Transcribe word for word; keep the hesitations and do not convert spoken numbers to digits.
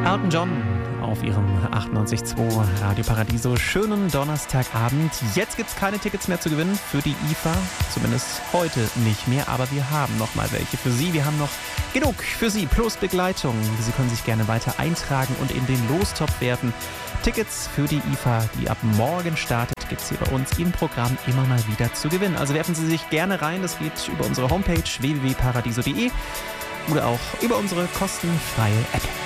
Elton John auf ihrem achtundneunzig Komma zwei Radio Paradiso. Schönen Donnerstagabend. Jetzt gibt es keine Tickets mehr zu gewinnen für die I F A. Zumindest heute nicht mehr, aber wir haben noch mal welche für Sie. Wir haben noch genug für Sie, plus Begleitung. Sie können sich gerne weiter eintragen und in den Lostopf werfen. Tickets für die I F A, die ab morgen startet, gibt es hier bei uns im Programm immer mal wieder zu gewinnen. Also werfen Sie sich gerne rein. Das geht über unsere Homepage w w w punkt paradiso punkt de oder auch über unsere kostenfreie App.